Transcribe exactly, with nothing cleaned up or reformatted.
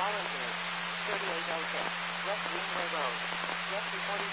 Volunteers. thirty-eight oh six. West Greenway Road. Jesse forty